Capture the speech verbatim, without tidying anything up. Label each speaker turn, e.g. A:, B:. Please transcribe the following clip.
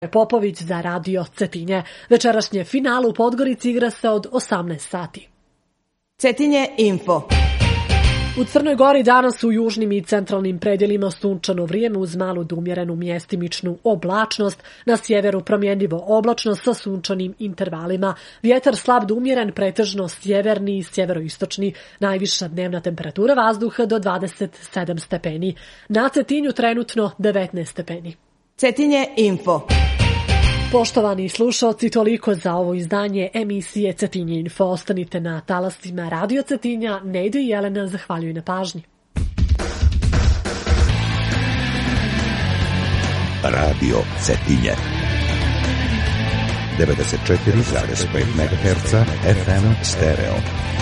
A: Popović za Radio Cetinje. Večerašnje finale u Podgorici igra se od osamnaest sati.
B: Cetinje info.
A: U Crnoj Gori danas u južnim i centralnim predjelima sunčano vrijeme uz malu do umjerenu mjestimičnu oblačnost. Na sjeveru promjenljivo oblačno sa sunčanim intervalima. Vjetar slab do umjeren, pretežno sjeverni i sjeveroistočni. Najviša dnevna temperatura vazduha do dvadeset sedam stepeni. Na Cetinju trenutno devetnaest stepeni.
B: Cetinje info.
A: Poštovani slušalci, toliko za ovo izdanje emisije Cetinje info. Ostanite na talasima Radio Cetinja. Nejde i Jelena zahvaljuju na pažnji.
C: Radio Cetinje devedeset četiri zarez pet megaherca F M stereo.